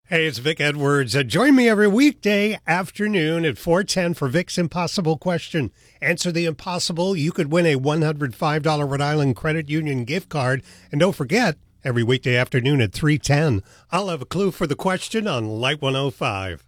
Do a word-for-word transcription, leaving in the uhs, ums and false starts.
Hey, it's Vic Edwards. Uh, join me every weekday afternoon at four ten for Vic's Impossible Question. Answer the impossible. You could win a one hundred five dollars Rhode Island Credit Union gift card. And don't forget, every weekday afternoon at three ten, I'll have a clue for the question on Light one oh five.